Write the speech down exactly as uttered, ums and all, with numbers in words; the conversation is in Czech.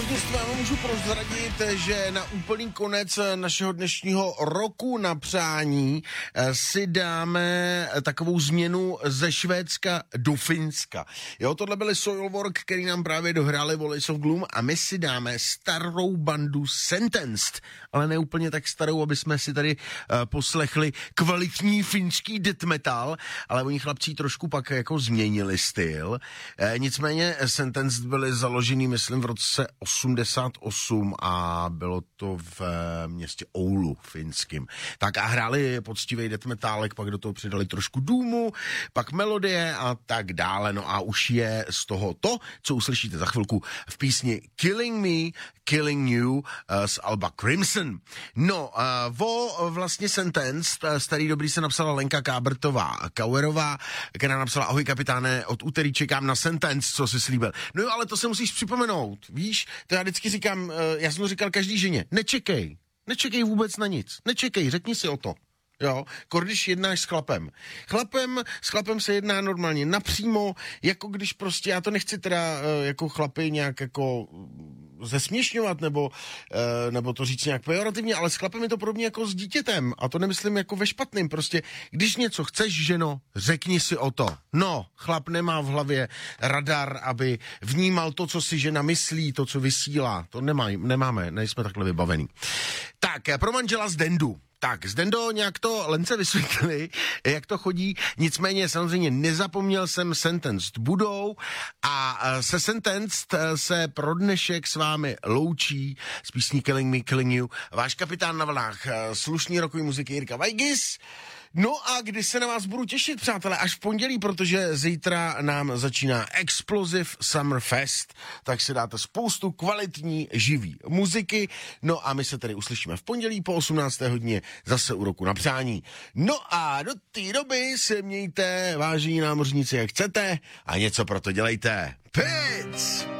dobrodružství vám můžu prozradit, že na úplný konec našeho dnešního roku na přání si dáme takovou změnu ze Švédska do Finska. Jo, tohle byly Soilwork, který nám právě dohráli Volleys of Gloom a my si dáme starou bandu Sentenced, ale ne úplně tak starou, aby jsme si tady uh, poslechli kvalitní finský death metal, ale oni chlapci trošku pak jako změnili styl. E, nicméně Sentenced byly založený, myslím, v roce osmdesát osm a bylo to v e, městě Oulu finským. Tak a hráli poctivý death metálek, pak do toho přidali trošku doomu, pak melodie a tak dále. No a už je z toho to, co uslyšíte za chvilku v písni Killing Me, Killing You uh, z alba Crimson. No, uh, o vlastně Sentenced, uh, starý dobrý se napsala Lenka Kábrtová Kauerová, která napsala: ahoj kapitáne, od úterý čekám na Sentenced, co jsi slíbil. No jo, ale to se musíš připomenout, víš, to já vždycky říkám, uh, já jsem to říkal každý ženě, nečekej, nečekej vůbec na nic, nečekej, řekni si o to. Jo, když jednáš s chlapem. Chlapem, s chlapem se jedná normálně napřímo, jako když prostě, já to nechci teda jako chlapy nějak jako zesměšňovat, nebo, nebo to říct nějak pejorativně, ale s chlapem je to podobně jako s dítětem a to nemyslím jako ve špatným, prostě když něco chceš, ženo, řekni si o to. No, chlap nemá v hlavě radar, aby vnímal to, co si žena myslí, to, co vysílá, to nemá, nemáme, nejsme takhle vybavený. Tak, pro manžela z Dendu. Tak, Zdendo nějak to Lence vysvětlili, jak to chodí, nicméně samozřejmě nezapomněl jsem Sentenced budou a se Sentenced se pro dnešek s vámi loučí s písní Killing Me, Killing You váš kapitán na vlnách slušný rokový muziky Jirka Vajgis. No a kdy se na vás budu těšit, přátelé, až v pondělí, protože zítra nám začíná Explosive Summer Fest, tak si dáte spoustu kvalitní, živý muziky, no a my se tady uslyšíme v pondělí po osmnácté hodině zase u roku na přání. No a do té doby se mějte, vážení námořníci, jak chcete a něco pro to dělejte. Pic!